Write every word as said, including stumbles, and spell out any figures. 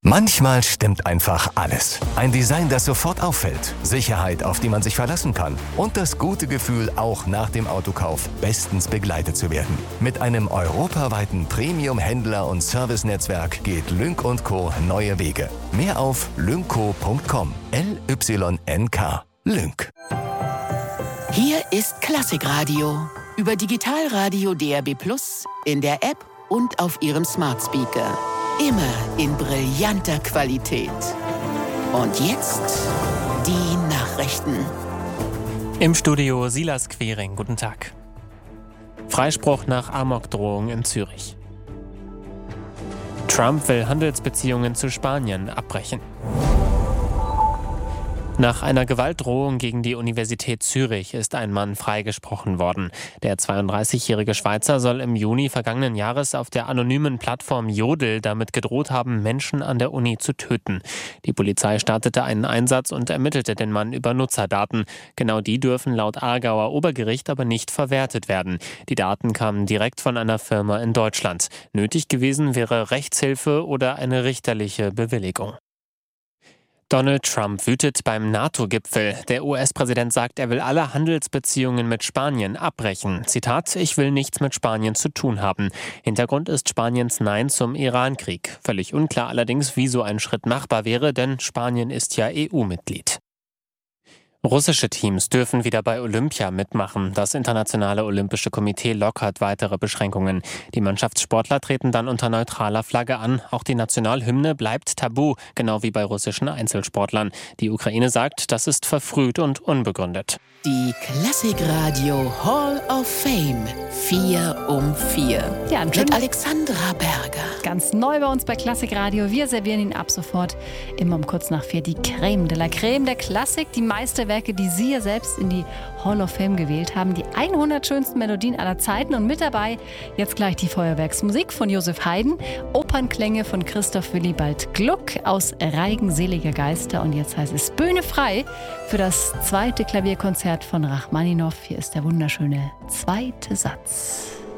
Manchmal stimmt einfach alles. Ein Design, das sofort auffällt, Sicherheit, auf die man sich verlassen kann und das gute Gefühl, auch nach dem Autokauf bestens begleitet zu werden. Mit einem europaweiten Premium-Händler- und Servicenetzwerk geht Lynk und Co. neue Wege. Mehr auf lynco punkt com. L Y N K. Lynk. Hier ist Klassikradio. Über Digitalradio D R B Plus, in der App und auf Ihrem Smart Speaker. Immer in brillanter Qualität. Und jetzt die Nachrichten. Im Studio Silas Quering, guten Tag. Freispruch nach Amokdrohung in Zürich. Trump will Handelsbeziehungen zu Spanien abbrechen. Nach einer Gewaltdrohung gegen die Universität Zürich ist ein Mann freigesprochen worden. Der zweiunddreißigjährige Schweizer soll im Juni vergangenen Jahres auf der anonymen Plattform Jodel damit gedroht haben, Menschen an der Uni zu töten. Die Polizei startete einen Einsatz und ermittelte den Mann über Nutzerdaten. Genau die dürfen laut Aargauer Obergericht aber nicht verwertet werden. Die Daten kamen direkt von einer Firma in Deutschland. Nötig gewesen wäre Rechtshilfe oder eine richterliche Bewilligung. Donald Trump wütet beim NATO-Gipfel. Der U S-Präsident sagt, er will alle Handelsbeziehungen mit Spanien abbrechen. Zitat, ich will nichts mit Spanien zu tun haben. Hintergrund ist Spaniens Nein zum Iran-Krieg. Völlig unklar allerdings, wie so ein Schritt machbar wäre, denn Spanien ist ja E U-Mitglied. Russische Teams dürfen wieder bei Olympia mitmachen. Das Internationale Olympische Komitee lockert weitere Beschränkungen. Die Mannschaftssportler treten dann unter neutraler Flagge an. Auch die Nationalhymne bleibt tabu, genau wie bei russischen Einzelsportlern. Die Ukraine sagt, das ist verfrüht und unbegründet. Die Klassikradio Hall of Fame. Vier um vier. Ja, mit Alexandra Berger. Ganz neu bei uns bei Klassikradio. Wir servieren ihn ab sofort immer um kurz nach vier. Die Creme de la Creme der Klassik. Die Meisterwerke, die Sie ja selbst in die Hall of Fame gewählt haben. Die hundert schönsten Melodien aller Zeiten. Und mit dabei jetzt gleich die Feuerwerksmusik von Josef Haydn. Opernklänge von Christoph Willibald Gluck aus Reigen seliger Geister. Und jetzt heißt es Bühne frei für das zweite Klavierkonzert von Rachmaninow. Hier ist der wunderschöne zweite Satz.